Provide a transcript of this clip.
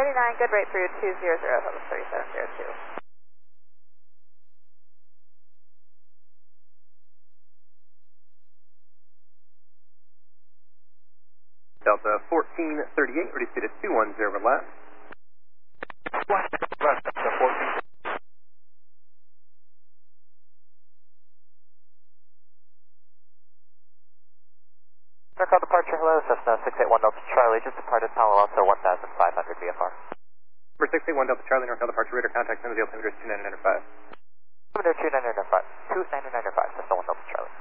39, good rate for you, 200, Delta 3702. Delta 1438, ready speed at 210 over left. Delta 14. Aircraft departure, hello, Cessna 681 Delta Charlie, just departed Palo Alto 1500 VFR. Number 681 Delta Charlie, north departure radar contact, altimeter 2995. Altimeter 2995, Cessna 1 Delta Charlie.